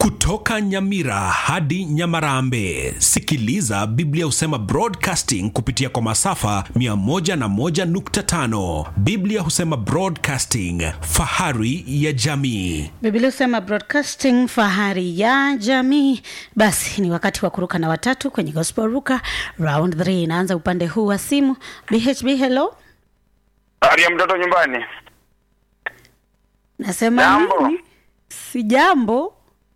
Kutoka Nyamira hadi Nyamarambe, sikiliza Biblia Husema Broadcasting kupitia kwa masafa 101.5. Biblia Husema Broadcasting, fahari ya jamii. Biblia Husema Broadcasting, fahari ya jamii. Basi ni wakati wa kuruka na watatu kwenye Gospel Ruka Round 3. Inaanza upande huu wa simu. BHB, hello. Aria mtoto nyumbani. Nasema jambo. Nini? Si jambo.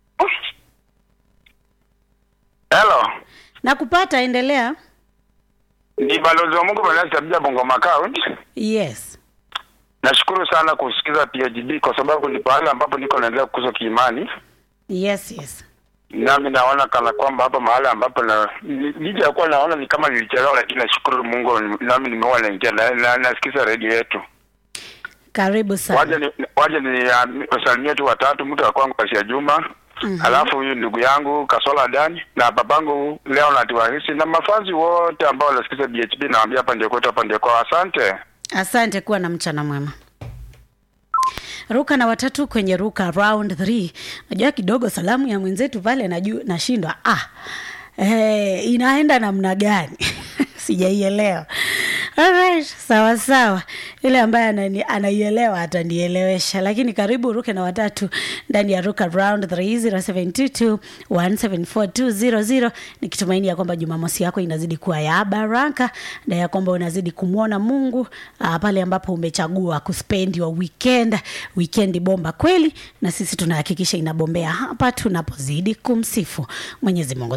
Hello. Nakupata, endelea. Ni balozi wa Mungu Mwanasi Tabia Bungoma County. Yes. Nashukuru sana kusikiza PHB kwa sababu ni pale ambapo niko naendelea kukuza kiimani. Yes. Nami naona kana kwamba hapa mahali ambapo nija yakuwa naona ni kama nilichelewa, lakini nashukuru Mungu nami nimeona naingia na nasikiza radio yetu. Karibu sana. Waje ni wasalimia tu watatu, mtu wa kwangu Asia Juma. Alafu huyu ndugu yangu Kasola Dani na babangu Leonard Wahisi na mafanzi wote ambao wanasikiza BHB, naambia hapa ndio kwetu, hapa ndio kwa. Asante kuwa na mchana mwema. Ruka na watatu kwenye Ruka Round 3. Najua kidogo salamu ya mwenzetu pale nashindwa. Inaenda namna gani? Sijaielewa. Alright, sawa. Ile ambaye anaielewa atanielewesha. Lakini karibu ruke na watatu ndani ya Ruka Round 3. 0722174200. Nikitumaini ya kwamba Jumamosi yako inazidi kuwa ya baraka na ya kwamba unazidi kumuona Mungu pale ambapo umechagua kuspend your weekend bomba kweli, na sisi tunahakikisha inabombea hapa tunapozidi kumsifu Mwenyezi Mungu.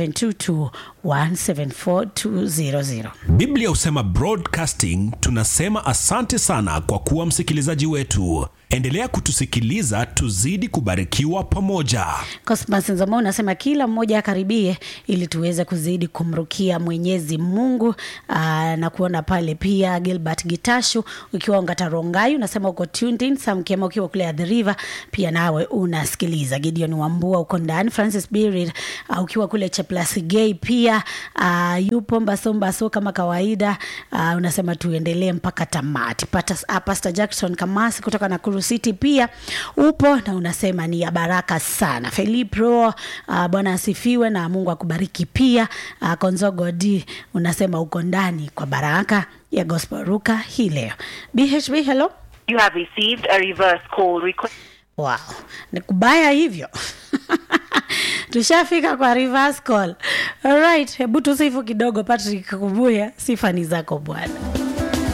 0722174200. Biblia Husema Broadcasting, tunasema asante sana kwa kuwa msikilizaji wetu. Endelea kutusikiliza, tuzidi kubarikiwa pamoja. Cosmas Nzamo unasema kila mmoja akaribie ili tuweze kuzidi kumrukia Mwenyezi Mungu. Na kuona pale pia Gilbert Gitashu ukiwa Ngatarongai unasema uko tuned in. Sam Kema ukiwa kule The River pia nawe unasikiliza. Gideon Wambua uko ndani. Francis Birid ukiwa kule Cheplasi Gay pia yupo Mbasombaso kama kawaida. Unasema tuendelee mpaka tamati. Pastor Jackson Kamasi kutoka Nakuru City pia upo na unasema ni ya baraka sana. Felipro Bwana asifiwe na Mungu akubariki pia. Konzogo D unasema uko ndani kwa baraka ya Gospel Ruka hii leo. BHB, hello. You have received a reverse call request. Wow, ni kubaya hivyo. Tushafika kwa reverse call. Alright, hebu tusifu kidogo Patrick Kubuya, sifa ni zako Bwana.